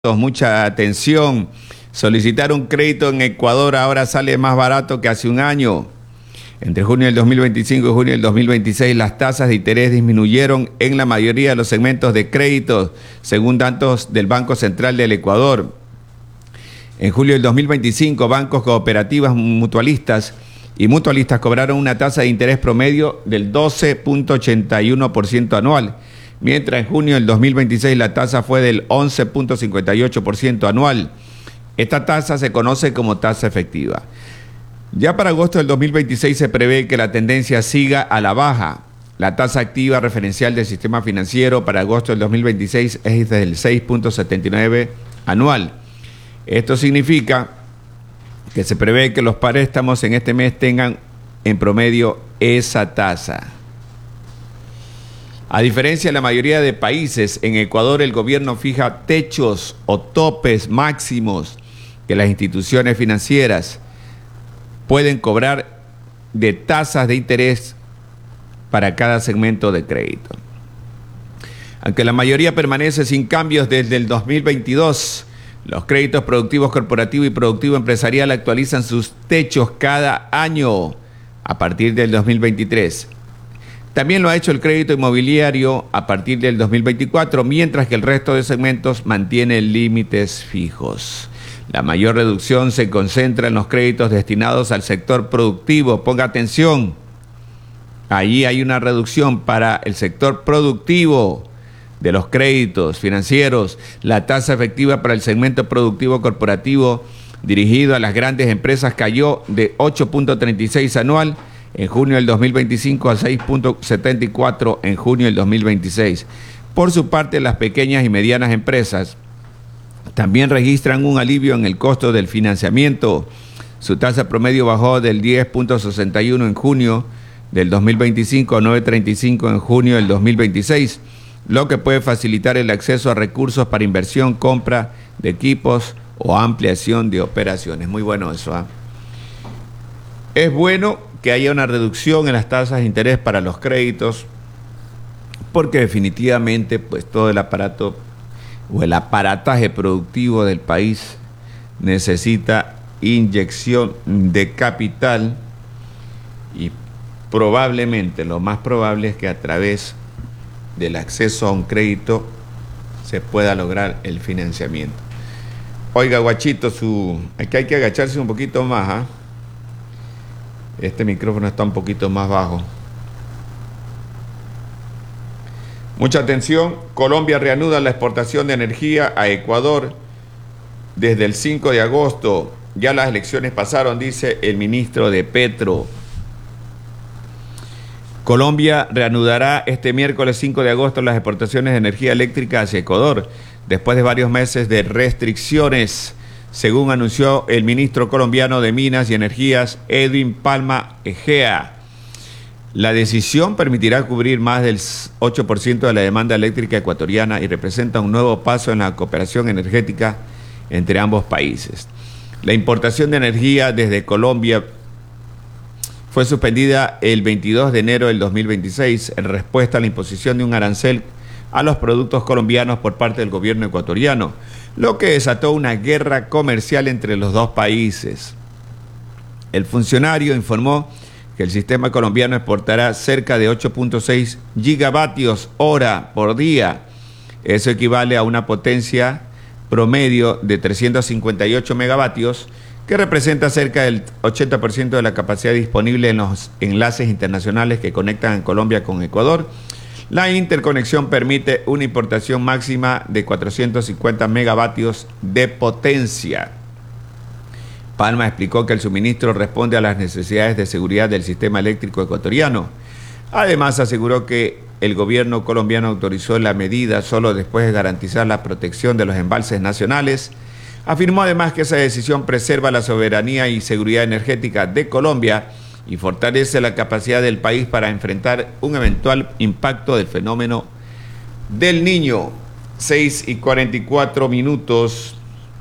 Mucha atención. Solicitar un crédito en Ecuador ahora sale más barato que hace un año. Entre junio del 2025 y junio del 2026, las tasas de interés disminuyeron en la mayoría de los segmentos de créditos, según datos del Banco Central del Ecuador. En julio del 2025, bancos, cooperativas, mutualistas y mutualistas cobraron una tasa de interés promedio del 12.81% anual, mientras en junio del 2026 la tasa fue del 11.58% anual. Esta tasa se conoce como tasa efectiva. Ya para agosto del 2026 se prevé que la tendencia siga a la baja. La tasa activa referencial del sistema financiero para agosto del 2026 es del 6.79 anual. Esto significa que se prevé que los préstamos en este mes tengan en promedio esa tasa. A diferencia de la mayoría de países, en Ecuador el gobierno fija techos o topes máximos que las instituciones financieras pueden cobrar de tasas de interés para cada segmento de crédito. Aunque la mayoría permanece sin cambios desde el 2022, los créditos productivos corporativo y productivo empresarial actualizan sus techos cada año a partir del 2023. También lo ha hecho el crédito inmobiliario a partir del 2024, mientras que el resto de segmentos mantiene límites fijos. La mayor reducción se concentra en los créditos destinados al sector productivo. Ponga atención, allí hay una reducción para el sector productivo de los créditos financieros. La tasa efectiva para el segmento productivo corporativo dirigido a las grandes empresas cayó de 8.36 anual en junio del 2025 a 6.74 en junio del 2026. Por su parte, las pequeñas y medianas empresas también registran un alivio en el costo del financiamiento. Su tasa promedio bajó del 10.61 en junio del 2025 a 9.35 en junio del 2026, lo que puede facilitar el acceso a recursos para inversión, compra de equipos o ampliación de operaciones. Muy bueno eso, ¿eh? Es bueno que haya una reducción en las tasas de interés para los créditos, porque definitivamente pues todo el aparato o el aparataje productivo del país necesita inyección de capital y probablemente, lo más probable es que a través del acceso a un crédito se pueda lograr el financiamiento. Oiga, guachito, aquí hay que agacharse un poquito más, ¿ah? Este micrófono está un poquito más bajo. Mucha atención. Colombia reanuda la exportación de energía a Ecuador desde el 5 de agosto. Ya las elecciones pasaron, dice el ministro de Petro. Colombia reanudará este miércoles 5 de agosto las exportaciones de energía eléctrica hacia Ecuador, después de varios meses de restricciones, según anunció el ministro colombiano de Minas y Energías, Edwin Palma Egea. La decisión permitirá cubrir más del 8% de la demanda eléctrica ecuatoriana y representa un nuevo paso en la cooperación energética entre ambos países. La importación de energía desde Colombia fue suspendida el 22 de enero del 2026 en respuesta a la imposición de un arancel a los productos colombianos por parte del gobierno ecuatoriano, lo que desató una guerra comercial entre los dos países. El funcionario informó que el sistema colombiano exportará cerca de 8.6 gigavatios hora por día. Eso equivale a una potencia promedio de 358 megavatios, que representa cerca del 80% de la capacidad disponible en los enlaces internacionales que conectan a Colombia con Ecuador. La interconexión permite una importación máxima de 450 megavatios de potencia. Palma explicó que el suministro responde a las necesidades de seguridad del sistema eléctrico ecuatoriano. Además, aseguró que el gobierno colombiano autorizó la medida solo después de garantizar la protección de los embalses nacionales. Afirmó además que esa decisión preserva la soberanía y seguridad energética de Colombia y fortalece la capacidad del país para enfrentar un eventual impacto del fenómeno del Niño. 6:44 minutos.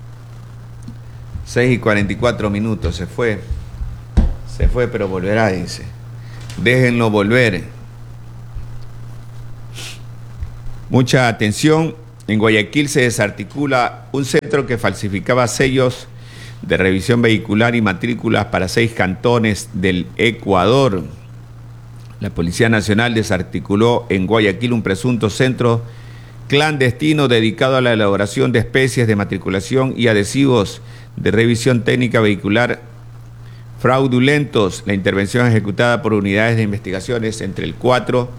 6:44 minutos. Se fue, pero volverá, dice. Déjenlo volver. Mucha atención. En Guayaquil se desarticula un centro que falsificaba sellos de revisión vehicular y matrículas para 6 cantones del Ecuador. La Policía Nacional desarticuló en Guayaquil un presunto centro clandestino dedicado a la elaboración de especies de matriculación y adhesivos de revisión técnica vehicular fraudulentos. La intervención ejecutada por unidades de investigaciones entre el 4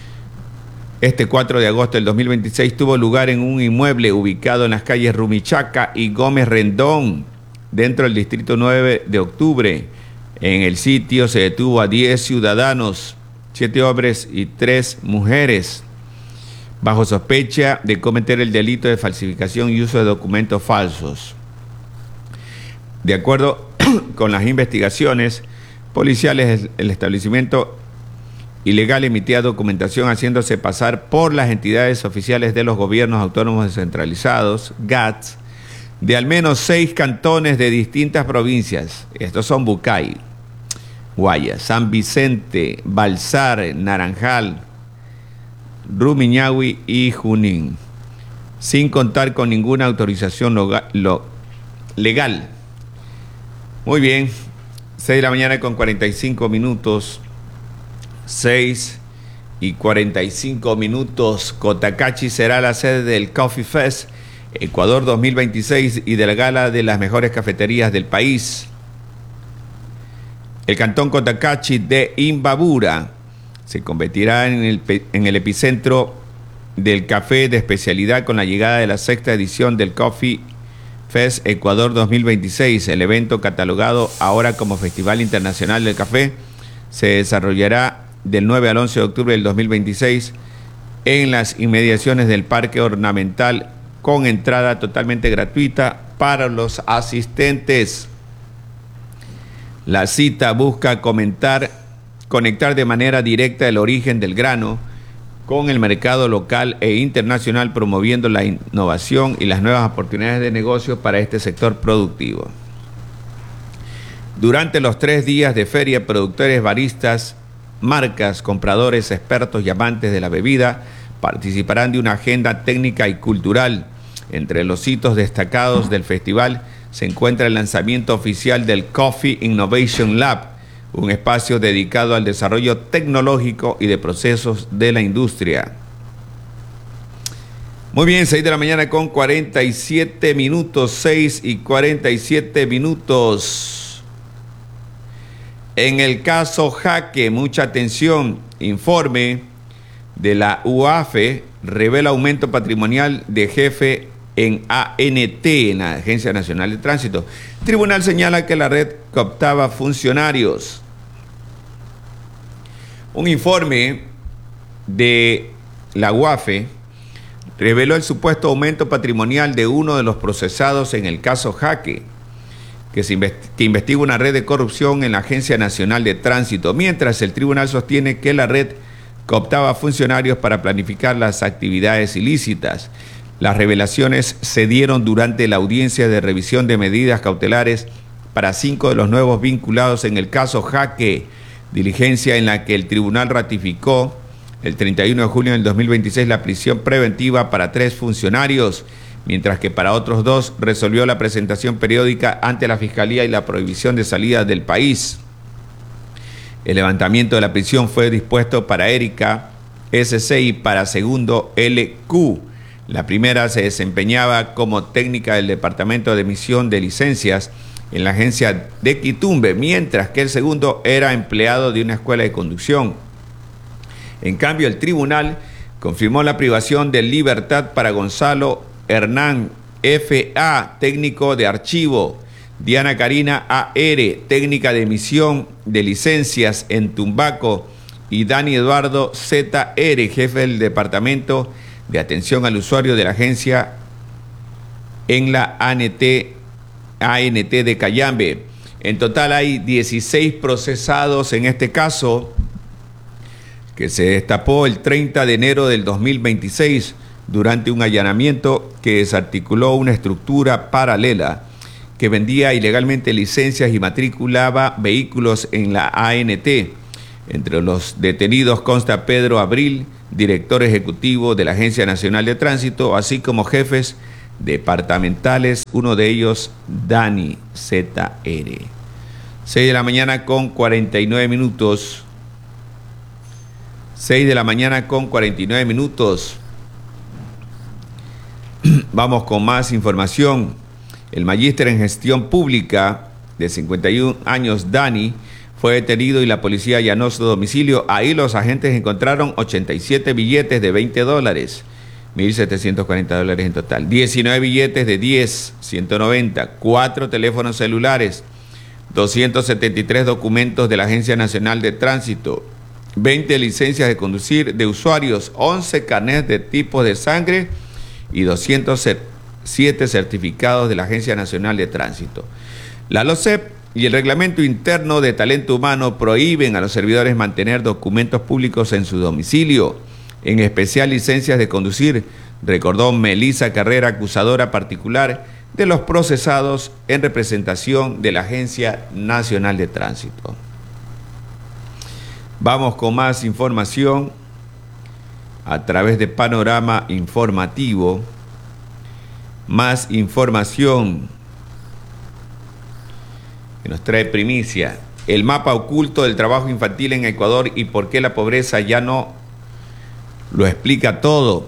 de agosto del 2026 tuvo lugar en un inmueble ubicado en las calles Rumichaca y Gómez Rendón, dentro del distrito 9 de octubre. En el sitio se detuvo a 10 ciudadanos, 7 hombres y 3 mujeres, bajo sospecha de cometer el delito de falsificación y uso de documentos falsos. De acuerdo con las investigaciones policiales, el establecimiento ilegal emitía documentación haciéndose pasar por las entidades oficiales de los gobiernos autónomos descentralizados, GATS, de al menos 6 cantones de distintas provincias. Estos son Bucay, Guayas, San Vicente, Balsar, Naranjal, Rumiñahui y Junín, sin contar con ninguna autorización legal. Muy bien, 6 de la mañana con 45 minutos, 6:45. Cotacachi será la sede del Coffee Fest Ecuador 2026 y de la gala de las mejores cafeterías del país. El cantón Cotacachi de Imbabura se convertirá en el epicentro del café de especialidad con la llegada de la 6ª edición del Coffee Fest Ecuador 2026. El evento, catalogado ahora como Festival Internacional del Café, se desarrollará del 9 al 11 de octubre del 2026 en las inmediaciones del Parque Ornamental, con entrada totalmente gratuita para los asistentes. La cita busca conectar de manera directa el origen del grano con el mercado local e internacional, promoviendo la innovación y las nuevas oportunidades de negocio para este sector productivo. Durante los 3 días de feria, productores, baristas, marcas, compradores, expertos y amantes de la bebida participarán de una agenda técnica y cultural. Entre los hitos destacados del festival se encuentra el lanzamiento oficial del Coffee Innovation Lab, un espacio dedicado al desarrollo tecnológico y de procesos de la industria. Muy bien, 6 de la mañana con 47 minutos, 6:47. En el caso Jaque, mucha atención, informe de la UAFE revela aumento patrimonial de jefe en ANT, en la Agencia Nacional de Tránsito. El tribunal señala que la red cooptaba funcionarios. Un informe de la UAFE reveló el supuesto aumento patrimonial de uno de los procesados en el caso Jaque, que investiga una red de corrupción en la Agencia Nacional de Tránsito, mientras el tribunal sostiene que la red cooptaba funcionarios para planificar las actividades ilícitas. Las revelaciones se dieron durante la audiencia de revisión de medidas cautelares para 5 de los nuevos vinculados en el caso Jaque, diligencia en la que el tribunal ratificó el 31 de junio del 2026 la prisión preventiva para 3 funcionarios, mientras que para otros 2 resolvió la presentación periódica ante la Fiscalía y la prohibición de salida del país. El levantamiento de la prisión fue dispuesto para Erika SC y para Segundo LQ. La primera se desempeñaba como técnica del Departamento de Emisión de Licencias en la agencia de Quitumbe, mientras que el segundo era empleado de una escuela de conducción. En cambio, el tribunal confirmó la privación de libertad para Gonzalo Hernán F.A., técnico de archivo, Diana Karina A.R., técnica de emisión de licencias en Tumbaco, y Dani Eduardo Z.R., jefe del Departamento de Atención al Usuario de la agencia en la ANT de Cayambe. En total hay 16 procesados en este caso, que se destapó el 30 de enero del 2026 durante un allanamiento que desarticuló una estructura paralela que vendía ilegalmente licencias y matriculaba vehículos en la ANT. Entre los detenidos consta Pedro Abril, director ejecutivo de la Agencia Nacional de Tránsito, así como jefes departamentales, uno de ellos Dani ZR. 6 de la mañana con 49 minutos. 6 de la mañana con 49 minutos. Vamos con más información. El magíster en gestión pública de 51 años, Dani, fue detenido y la policía allanó su domicilio. Ahí los agentes encontraron 87 billetes de $20, 1.740 dólares en total, 19 billetes de 10, 190, 4 teléfonos celulares, 273 documentos de la Agencia Nacional de Tránsito, 20 licencias de conducir de usuarios, 11 carnets de tipos de sangre y 207 certificados de la Agencia Nacional de Tránsito. La LOCEP y el Reglamento Interno de Talento Humano prohíben a los servidores mantener documentos públicos en su domicilio, en especial licencias de conducir, recordó Melissa Carrera, acusadora particular de los procesados en representación de la Agencia Nacional de Tránsito. Vamos con más información a través de Panorama Informativo. Más información que nos trae primicia. El mapa oculto del trabajo infantil en Ecuador y por qué la pobreza ya no lo explica todo.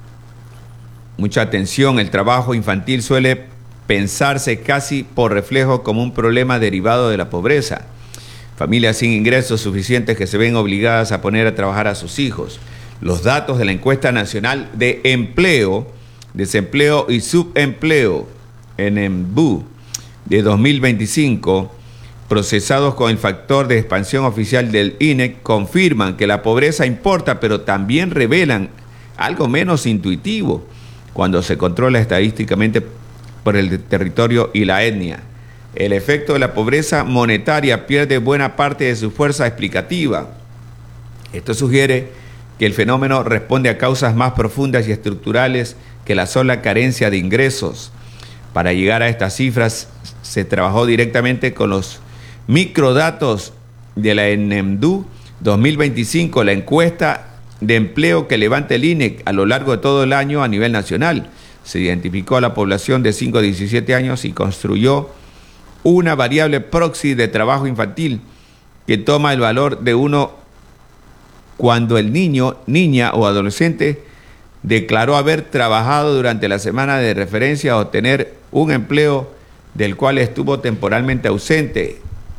Mucha atención, el trabajo infantil suele pensarse casi por reflejo como un problema derivado de la pobreza. Familias sin ingresos suficientes que se ven obligadas a poner a trabajar a sus hijos. Los datos de la Encuesta Nacional de Empleo, Desempleo y Subempleo, ENEMBU, de 2025, procesados con el factor de expansión oficial del INEC, confirman que la pobreza importa, pero también revelan algo menos intuitivo cuando se controla estadísticamente por el territorio y la etnia. El efecto de la pobreza monetaria pierde buena parte de su fuerza explicativa. Esto sugiere que el fenómeno responde a causas más profundas y estructurales que la sola carencia de ingresos. Para llegar a estas cifras se trabajó directamente con los microdatos de la ENEMDU 2025, la encuesta de empleo que levanta el INEC a lo largo de todo el año a nivel nacional. Se identificó a la población de 5 a 17 años y construyó una variable proxy de trabajo infantil que toma el valor de uno cuando el niño, niña o adolescente declaró haber trabajado durante la semana de referencia o tener un empleo del cual estuvo temporalmente ausente,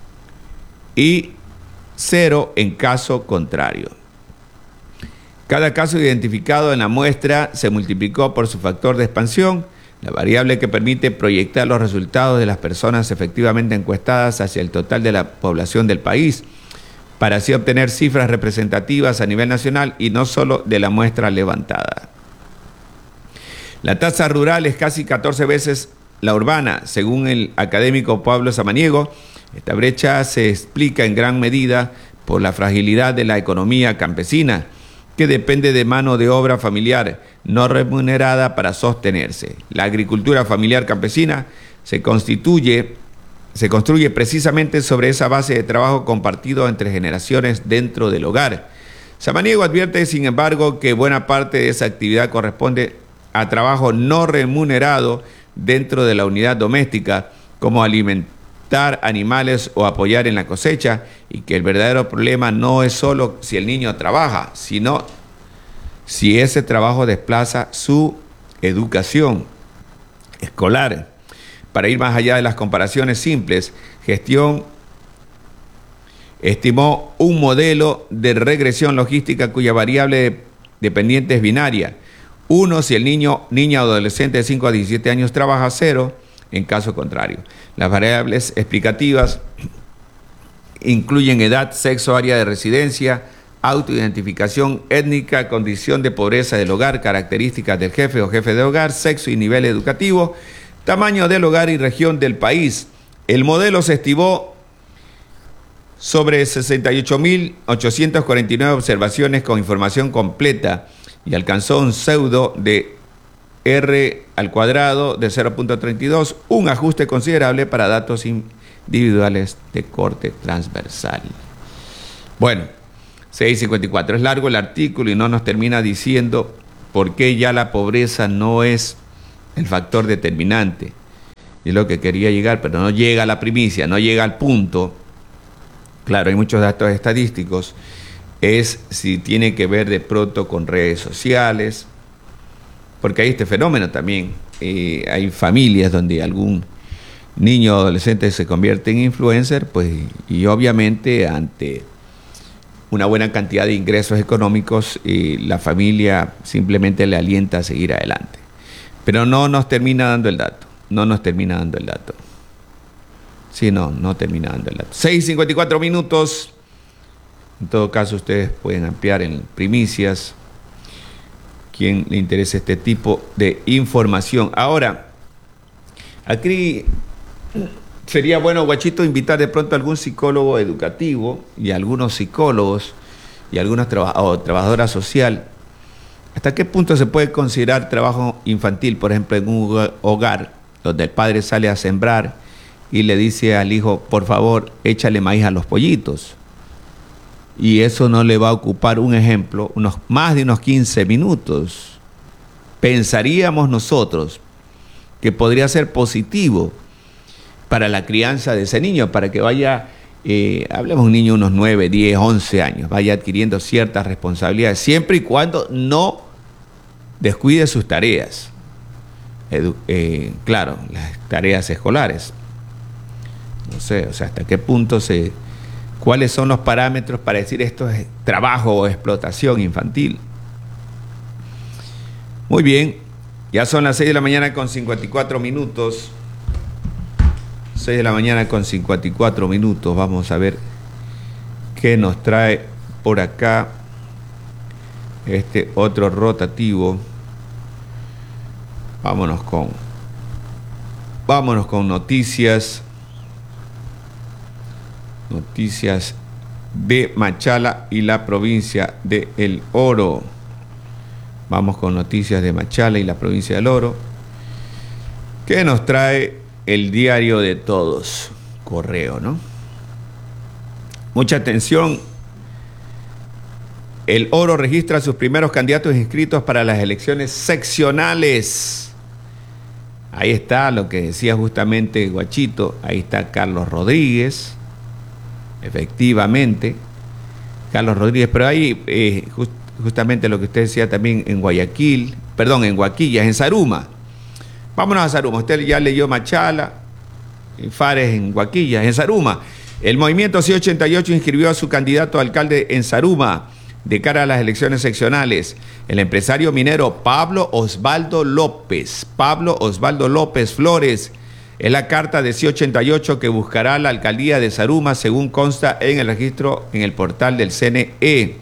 y 0 en caso contrario. Cada caso identificado en la muestra se multiplicó por su factor de expansión, la variable que permite proyectar los resultados de las personas efectivamente encuestadas hacia el total de la población del país, para así obtener cifras representativas a nivel nacional y no solo de la muestra levantada. La tasa rural es casi 14 veces la urbana, según el académico Pablo Samaniego. Esta brecha se explica en gran medida por la fragilidad de la economía campesina, que depende de mano de obra familiar no remunerada para sostenerse. La agricultura familiar campesina se construye precisamente sobre esa base de trabajo compartido entre generaciones dentro del hogar. Samaniego advierte, sin embargo, que buena parte de esa actividad corresponde a trabajo no remunerado dentro de la unidad doméstica, como alimentar animales o apoyar en la cosecha, y que el verdadero problema no es solo si el niño trabaja, sino si ese trabajo desplaza su educación escolar. Para ir más allá de las comparaciones simples, Gestión estimó un modelo de regresión logística cuya variable dependiente es binaria. 1, si el niño, niña o adolescente de 5 a 17 años trabaja; 0, en caso contrario. Las variables explicativas incluyen edad, sexo, área de residencia, autoidentificación étnica, condición de pobreza del hogar, características del jefe o jefe de hogar, sexo y nivel educativo, tamaño del hogar y región del país. El modelo se estimó sobre 68.849 observaciones con información completa y alcanzó un pseudo de R al cuadrado de 0.32, un ajuste considerable para datos individuales de corte transversal. Bueno, 6:54. Es largo el artículo y no nos termina diciendo por qué ya la pobreza no es el factor determinante. Y es lo que quería llegar, pero no llega a la primicia, no llega al punto. Claro, hay muchos datos estadísticos. Es si tiene que ver de pronto con redes sociales, porque hay este fenómeno también. Hay familias donde algún niño o adolescente se convierte en influencer, pues, y obviamente ante una buena cantidad de ingresos económicos, la familia simplemente le alienta a seguir adelante. Pero no nos termina dando el dato, no nos termina dando el dato. Sí, no termina dando el dato. 6:54 minutos. En todo caso, ustedes pueden ampliar en primicias quien le interese este tipo de información. Ahora, aquí sería bueno, Guachito, invitar de pronto a algún psicólogo educativo y a algunos psicólogos y a algunas trabajadoras social. ¿Hasta qué punto se puede considerar trabajo infantil, por ejemplo, en un hogar donde el padre sale a sembrar y le dice al hijo, por favor, échale maíz a los pollitos? Y eso no le va a ocupar, un ejemplo, más de unos 15 minutos. Pensaríamos nosotros que podría ser positivo para la crianza de ese niño, para que vaya, hablemos de un niño de unos 9, 10, 11 años, vaya adquiriendo ciertas responsabilidades, siempre y cuando no descuide sus tareas. Claro, las tareas escolares. No sé, o sea, hasta qué punto ¿cuáles son los parámetros para decir esto es trabajo o explotación infantil? Muy bien, ya son las 6 de la mañana con 54 minutos. 6 de la mañana con 54 minutos. Vamos a ver qué nos trae por acá este otro rotativo. Vámonos con noticias. Noticias de Machala y la provincia de El Oro. Vamos con noticias de Machala y la provincia del Oro. ¿Qué nos trae el diario de todos? Correo, ¿no? Mucha atención. El Oro registra sus primeros candidatos inscritos para las elecciones seccionales. Ahí está lo que decía justamente Guachito. Ahí está Carlos Rodríguez. Efectivamente, Carlos Rodríguez, pero ahí justamente lo que usted decía también en Huaquillas, en Zaruma. Vámonos a Zaruma. Usted ya leyó Machala, Fares en Huaquillas, en Zaruma. El movimiento C88 inscribió a su candidato a alcalde en Zaruma de cara a las elecciones seccionales. El empresario minero Pablo Osvaldo López Flores, es la carta de C88 que buscará la alcaldía de Zaruma, según consta en el registro en el portal del CNE.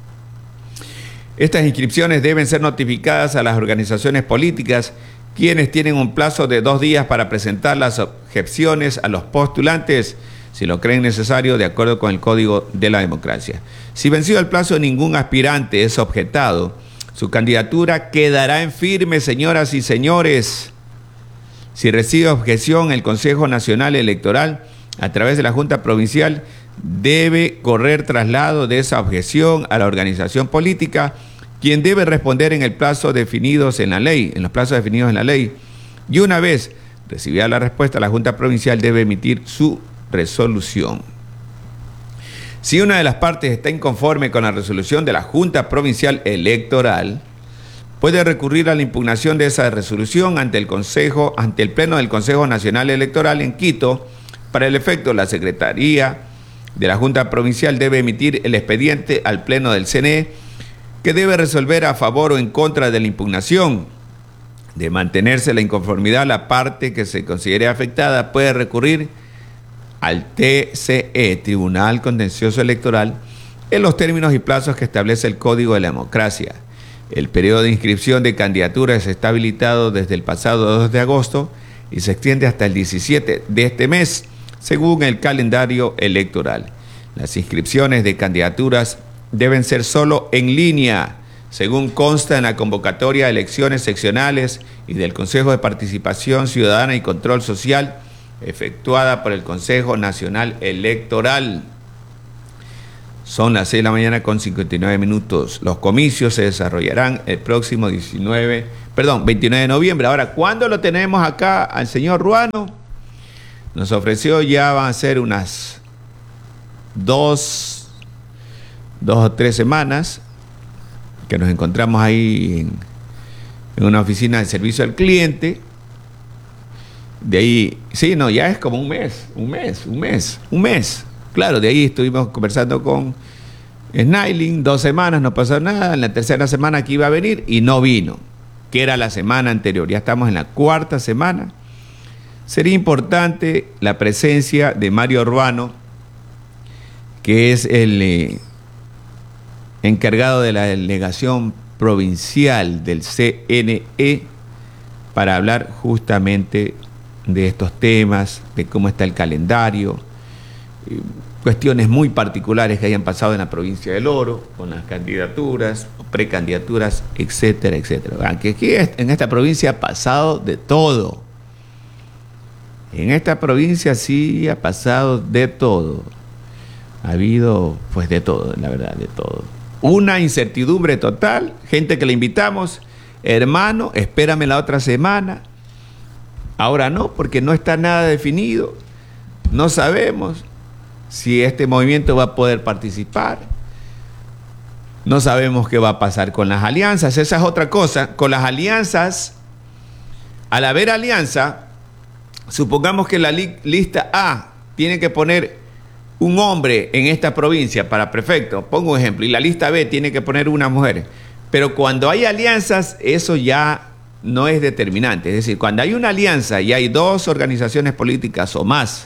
Estas inscripciones deben ser notificadas a las organizaciones políticas, quienes tienen un plazo de 2 días para presentar las objeciones a los postulantes, si lo creen necesario, de acuerdo con el Código de la Democracia. Si vencido el plazo ningún aspirante es objetado, su candidatura quedará en firme, señoras y señores. Si recibe objeción, el Consejo Nacional Electoral, a través de la Junta Provincial, debe correr traslado de esa objeción a la organización política, quien debe responder en el plazo definidos en la ley, en los plazos definidos en la ley. Y una vez recibida la respuesta, la Junta Provincial debe emitir su resolución. Si una de las partes está inconforme con la resolución de la Junta Provincial Electoral, puede recurrir a la impugnación de esa resolución ante el Pleno del Consejo Nacional Electoral en Quito. Para el efecto, la Secretaría de la Junta Provincial debe emitir el expediente al Pleno del CNE, que debe resolver a favor o en contra de la impugnación. De mantenerse la inconformidad, la parte que se considere afectada puede recurrir al TCE, Tribunal Contencioso Electoral, en los términos y plazos que establece el Código de la Democracia. El periodo de inscripción de candidaturas está habilitado desde el pasado 2 de agosto y se extiende hasta el 17 de este mes, según el calendario electoral. Las inscripciones de candidaturas deben ser solo en línea, según consta en la convocatoria de elecciones seccionales y del Consejo de Participación Ciudadana y Control Social, efectuada por el Consejo Nacional Electoral. Son las 6 de la mañana con 59 minutos. Los comicios se desarrollarán el próximo 29 de noviembre. Ahora, ¿cuándo lo tenemos acá al señor Ruano? Nos ofreció, ya van a ser unas dos o tres semanas que nos encontramos ahí en una oficina de servicio al cliente. De ahí, sí, no, ya es como un mes. Claro, de ahí estuvimos conversando con Snailin, 2 semanas, no pasó nada. En la tercera semana que iba a venir y no vino, que era la semana anterior. Ya estamos en la 4ª semana. Sería importante la presencia de Mario Ruano, que es el encargado de la delegación provincial del CNE, para hablar justamente de estos temas, de cómo está el calendario, cuestiones muy particulares que hayan pasado en la provincia del Oro, con las candidaturas, precandidaturas, etcétera, etcétera. Aunque aquí en esta provincia ha pasado de todo. En esta provincia sí ha pasado de todo. Ha habido, pues, de todo, la verdad, de todo. Una incertidumbre total, gente que le invitamos, hermano, espérame la otra semana. Ahora no, porque no está nada definido. No sabemos si este movimiento va a poder participar. No sabemos qué va a pasar con las alianzas. Esa es otra cosa. Con las alianzas, al haber alianza, supongamos que la lista A tiene que poner un hombre en esta provincia para prefecto, pongo un ejemplo, y la lista B tiene que poner una mujer. Pero cuando hay alianzas, eso ya no es determinante. Es decir, cuando hay una alianza y hay 2 organizaciones políticas o más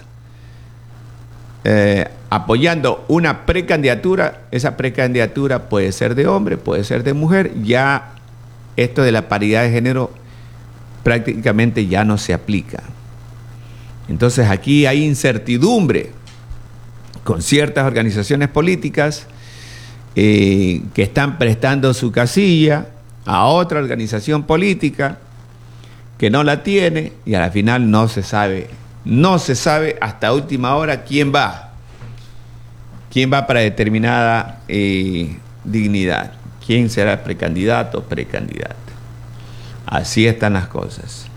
apoyando una precandidatura, esa precandidatura puede ser de hombre, puede ser de mujer. Ya esto de la paridad de género prácticamente ya no se aplica. Entonces aquí hay incertidumbre con ciertas organizaciones políticas que están prestando su casilla a otra organización política que no la tiene, y a la final no se sabe hasta última hora quién va para determinada dignidad, quién será precandidato o precandidata. Así están las cosas.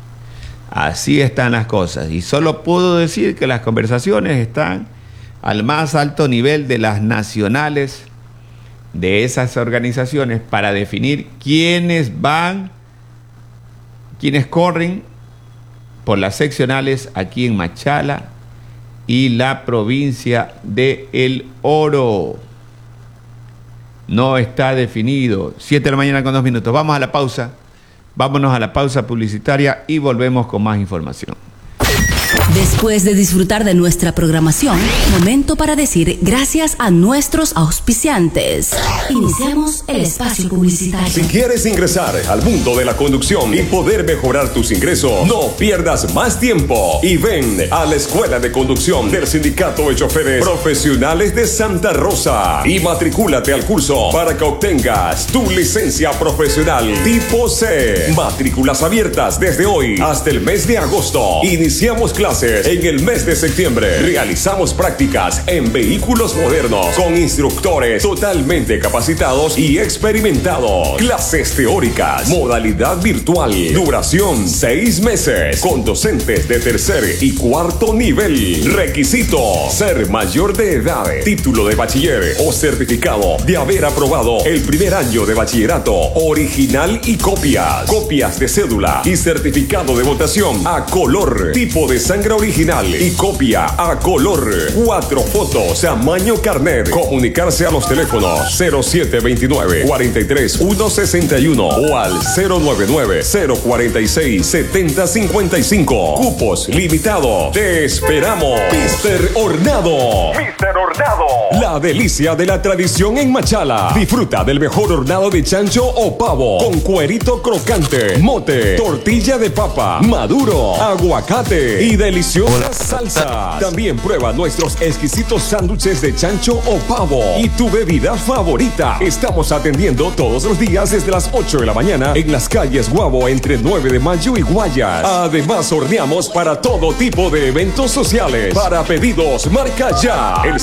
Y solo puedo decir que las conversaciones están al más alto nivel de las nacionales de esas organizaciones para definir quiénes corren por las seccionales aquí en Machala y la provincia de El Oro. No está definido. 7 de la mañana con 2 minutos. Vámonos a la pausa publicitaria y volvemos con más información. Después de disfrutar de nuestra programación, momento para decir gracias a nuestros auspiciantes. Iniciamos el espacio publicitario. Si quieres ingresar al mundo de la conducción y poder mejorar tus ingresos, no pierdas más tiempo y ven a la Escuela de Conducción del Sindicato de Choferes Profesionales de Santa Rosa y matricúlate al curso para que obtengas tu licencia profesional tipo C. Matrículas abiertas desde hoy hasta el mes de agosto. Iniciamos clases en el mes de septiembre. Realizamos prácticas en vehículos modernos con instructores totalmente capacitados y experimentados. Clases teóricas, modalidad virtual, duración 6 meses, con docentes de tercer y cuarto nivel. Requisito: ser mayor de edad, título de bachiller o certificado de haber aprobado el primer año de bachillerato, original y copias de cédula y certificado de votación a color, tipo de sangre original y copia a color. 4 fotos tamaño carnet. Comunicarse a los teléfonos 0729-43161 o al 099-046-7055. Cupos limitados. Te esperamos. Mr. Hornado. La delicia de la tradición en Machala. Disfruta del mejor hornado de chancho o pavo con cuerito crocante, mote, tortilla de papa, maduro, aguacate y deliciosa salsa. También prueba nuestros exquisitos sándwiches de chancho o pavo y tu bebida favorita. Estamos atendiendo todos los días desde las 8 de la mañana en las calles Guabo entre 9 de mayo y Guayas. Además, horneamos para todo tipo de eventos sociales. Para pedidos, marca ya el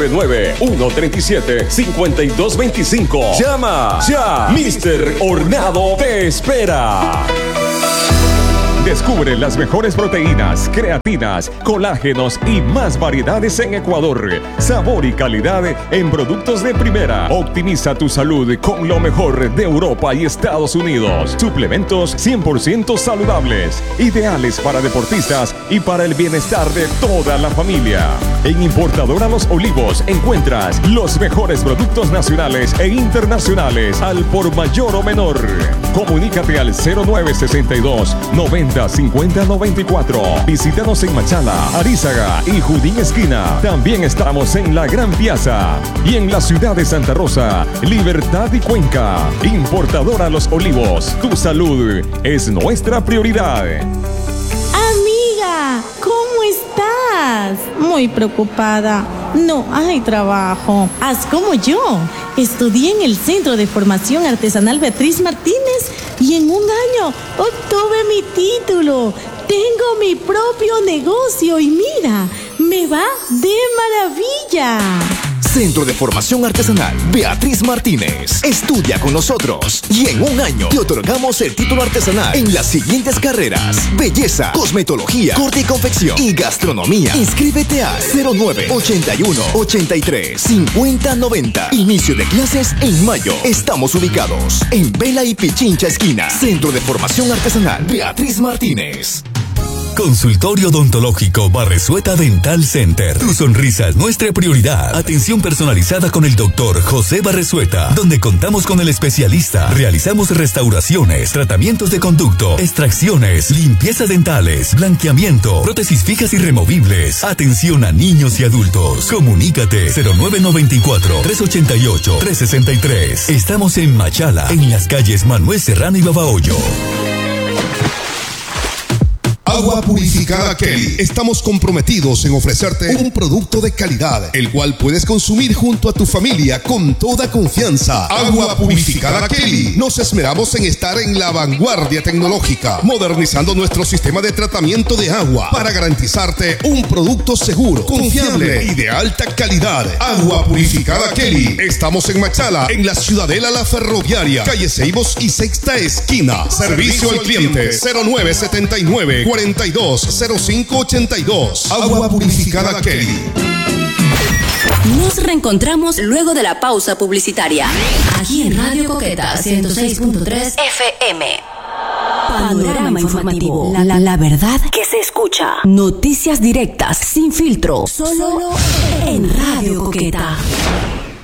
099-137-5225. Llama ya. Mr. Hornado te espera. Descubre las mejores proteínas, creatinas, colágenos y más variedades en Ecuador. Sabor y calidad en productos de primera. Optimiza tu salud con lo mejor de Europa y Estados Unidos. Suplementos 100% saludables, ideales para deportistas y para el bienestar de toda la familia. En Importadora Los Olivos encuentras los mejores productos nacionales e internacionales al por mayor o menor. Comunícate al 0962 90 50 94. Visítanos en Machala, Arízaga y Judín Esquina. También estamos en la Gran Piazza y en la ciudad de Santa Rosa, Libertad y Cuenca. Importadora Los Olivos, tu salud es nuestra prioridad. Amiga, ¿cómo estás? Muy preocupada. No hay trabajo. Haz como yo. Estudié en el Centro de Formación Artesanal Beatriz Martínez y en un año obtuve mi título. Tengo mi propio negocio y mira, me va de maravilla. Centro de Formación Artesanal Beatriz Martínez. Estudia con nosotros y en un año te otorgamos el título artesanal en las siguientes carreras: belleza, cosmetología, corte y confección y gastronomía. Inscríbete a 0981-83-5090. Inicio de clases en mayo. Estamos ubicados en Vela y Pichincha esquina. Centro de Formación Artesanal Beatriz Martínez. Consultorio Odontológico Barresueta Dental Center. Tu sonrisa es nuestra prioridad. Atención personalizada con el doctor José Barresueta, donde contamos con el especialista. Realizamos restauraciones, tratamientos de conducto, extracciones, limpieza dentales, blanqueamiento, prótesis fijas y removibles. Atención a niños y adultos. Comunícate 0994-388-363. Estamos en Machala, en las calles Manuel Serrano y Babahoyo. Agua Purificada Kelly. Estamos comprometidos en ofrecerte un producto de calidad, el cual puedes consumir junto a tu familia con toda confianza. Agua Purificada Kelly. Nos esmeramos en estar en la vanguardia tecnológica, modernizando nuestro sistema de tratamiento de agua para garantizarte un producto seguro, confiable y de alta calidad. Agua Purificada Kelly. Estamos en Machala, en la Ciudadela La Ferroviaria, calle Ceibos y Sexta Esquina. Servicio al cliente 0979 420582. Agua Purificada Kelly. Nos reencontramos luego de la pausa publicitaria. Aquí en Radio Coqueta 106.3 FM. Panorama informativo. La verdad que se escucha. Noticias directas, sin filtro. Solo en Radio Coqueta.